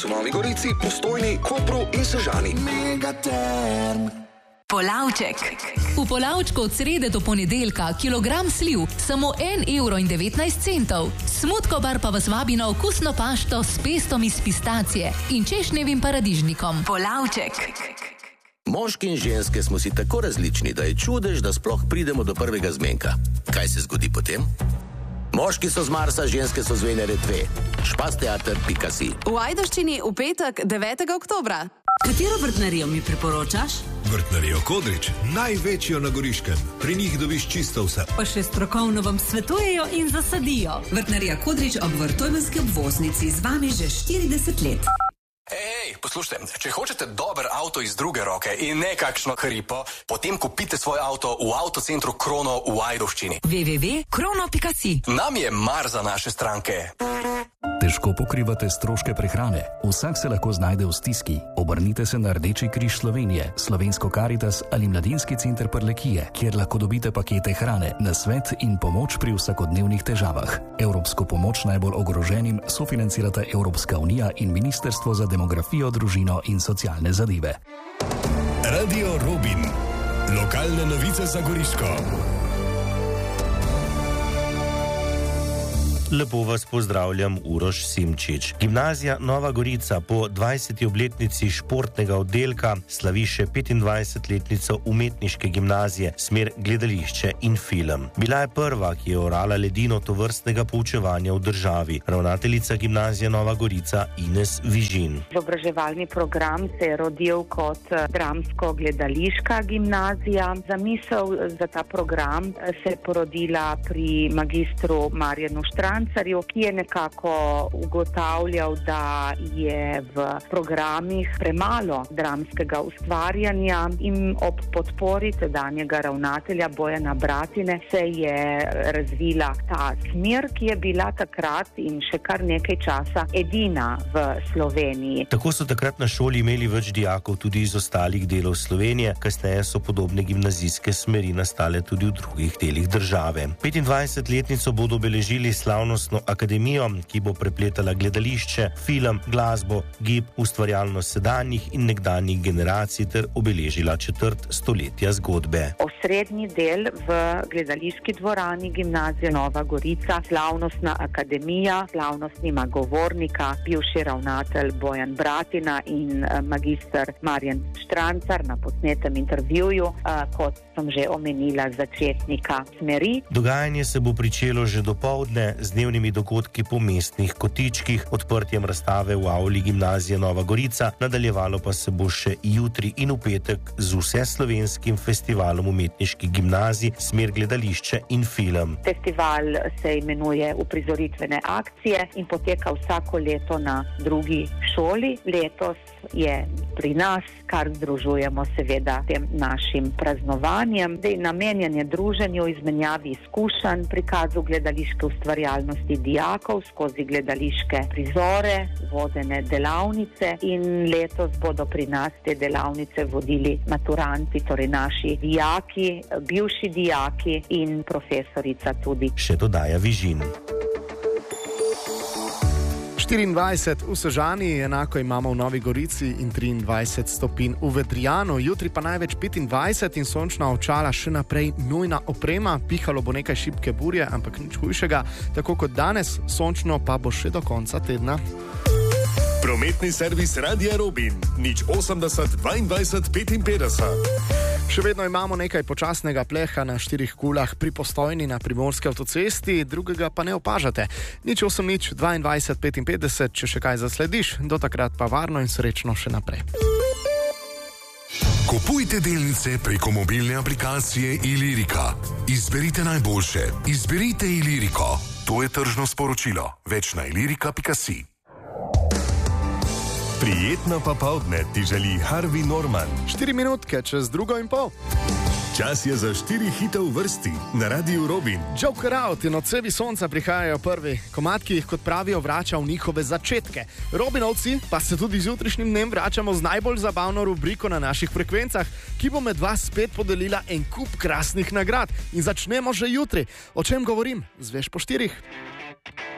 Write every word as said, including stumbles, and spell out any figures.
v Novi Gorici, Postojni, Kopru in Sežani. Megaterm. Polavček. V Polavčku od srede do ponedeljka kilogram sliv samo en evro in devetnajst centov. Smutkobar pa vas vabi na okusno pašto s pestom iz pistacije in češnjevim paradižnikom. Polavček. Moški in ženske smo si tako različni, da je čudež, da sploh pridemo do prvega zmenka. Kaj se zgodi potem? Moški so z Marsa, ženske so z Venere dve. špasteater pika si. V Ajdovščini v petek devetega oktobra. Katero vrtnarijo mi priporočaš? Vrtnarijo Kodrič, največjo na Goriškem. Pri njih dobiš čisto vse. Pa še strokovno vam svetujejo in zasadijo. Vrtnarija Kodrič ob Vrtojmenski obvoznici z vami že štirideset let. Ej, poslušajte, če hočete dober avto iz druge roke in nekakšno hripo, potem kupite svoj avto v avtocentru Krono v Ajdovščini. w w w pika krono pika si. Nam je mar za naše stranke. Težko pokrivate stroške prehrane? Vsak se lahko znajde v stiski. Obrnite se na Rdeči križ Slovenije, Slovensko Karitas ali Mladinski center Prlekije, kjer lahko dobite pakete hrane, nasvet in pomoč pri vsakodnevnih težavah. Evropsko pomoč najbolj ogroženim sofinancirata Evropska unija in Ministrstvo za demografijo, družino in socialne zadeve. Radio Robin. Lokalne novice za Goriško. Lepo vas pozdravljam, Uroš Simčič. Gimnazija Nova Gorica po dvajseti obletnici športnega oddelka slavi še petindvajsetletnico umetniške gimnazije, smer gledališče in film. Bila je prva, ki je orala ledino tovrstnega poučevanja v državi. Ravnateljica gimnazije Nova Gorica Ines Vižin. Izobraževalni program se je rodil kot dramsko-gledališka gimnazija. Zamisel za ta program se je porodila pri magistru Marjanu Štrancarju, ki je nekako ugotavljal, da je v programih premalo dramskega ustvarjanja in ob podpori tedanjega ravnatelja Bojana Bratine se je razvila ta smer, ki je bila takrat in še kar nekaj časa edina v Sloveniji. Tako so takrat na šoli imeli več dijakov tudi iz ostalih delov Slovenije, kasneje so podobne gimnazijske smeri nastale tudi v drugih delih države. petindvajsetletnico bodo obeležili slavnostno akademijo, ki bo prepletala gledališče, film, glasbo, gib, ustvarjalnost sedanjih in nekdanjih generacij ter obeležila četrt stoletja zgodbe. Osrednji del v gledališki dvorani gimnazije Nova Gorica, slavnostna akademija, slavnostnima govornika, bivši ravnatelj Bojan Bratina in magister Marjan Štrancar na posnetem intervjuju, kot sem že omenila, začetnika smeri. Dogajanje se bo pričelo že dopoldne z dnevnimi dogodki po mestnih kotičkih, odprtjem razstave v avli gimnazije Nova Gorica, nadaljevalo pa se bo še jutri in v petek z vseslovenskim festivalom umetniških gimnazij, smer gledališče in film. Festival se imenuje Uprizoritvene akcije in poteka vsako leto na drugi šoli. Letos je pri nas, kar združujemo seveda tem našim praznovanjem, da je namenjanje druženju, izmenjavi izkušenj, prikazu gledališke ustvarjalnosti dijakov skozi gledališke prizore, vodene delavnice in letos bodo pri nas te delavnice vodili maturanti, torej naši dijaki, bivši dijaki in profesorica tudi. Še dodaja Vižin. štiriindvajset v Sežani, enako imamo v Novi Gorici in triindvajset stopinj v Vedrijanu, jutri pa največ petindvajset in sončna očala še naprej nujna oprema, pihalo bo nekaj šibke burje, ampak nič hujšega, tako kot danes, sončno pa bo še do konca tedna. Prometni servis Radia Robin, nič osemdeset dvaindvajset petinpetdeset. Še vedno imamo nekaj počasnega pleha na štirih kulah pri Postojni na Primorski avtocesti, drugega pa ne opažate. Nič osem nič dvaindvajset petinpetdeset, če še kaj zaslediš, do takrat pa varno in srečno še naprej. Kupujte delnice preko mobilne aplikacije Ilirika. Izberite najboljše. Izberite Iliriko. To je tržno sporočilo. Več na ilirika pika si. Prijetno popoldne ti želi Harvey Norman. Štiri minutke čez drugo in pol. Čas je za štiri hite v vrsti na Radiu Robin. Joker Out in Odsevi sonca prihajajo prvi. Komad, ki jih, kot pravijo, vrača v njihove začetke. Robinovci pa se tudi z jutrišnjim dnem vračamo z najbolj zabavno rubriko na naših frekvencah, ki bo med vas spet podelila en kup krasnih nagrad. In začnemo že jutri. O čem govorim? Zveš po štirih.